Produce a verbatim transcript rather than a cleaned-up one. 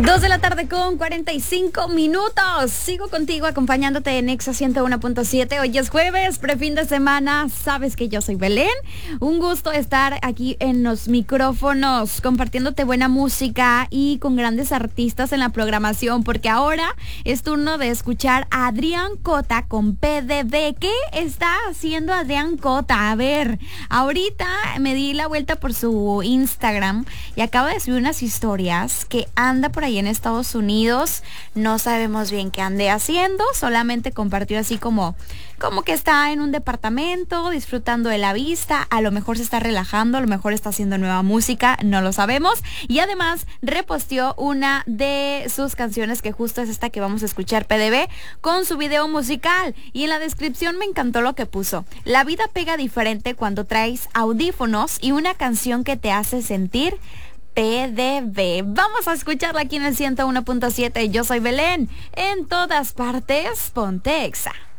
Dos de la tarde con cuarenta y cinco minutos. Sigo contigo acompañándote en Exa ciento uno punto siete. Hoy es jueves, prefin de semana. Sabes que yo soy Belén. Un gusto estar aquí en los micrófonos compartiéndote buena música y con grandes artistas en la programación, porque ahora es turno de escuchar a Adrián Cota con P D B. ¿Qué está haciendo Adrián Cota? A ver, ahorita me di la vuelta por su Instagram y acaba de subir unas historias que anda por ahí en Estados Unidos. No sabemos bien qué ande haciendo, solamente compartió así como como que está en un departamento disfrutando de la vista. A lo mejor se está relajando, a lo mejor está haciendo nueva música, no lo sabemos. Y además reposteó una de sus canciones, que justo es esta que vamos a escuchar, P D B, con su video musical. Y en la descripción me encantó lo que puso: la vida pega diferente cuando traes audífonos y una canción que te hace sentir P D B. Vamos a escucharla aquí en el ciento uno punto siete. Yo soy Belén. En todas partes, ponte Exa.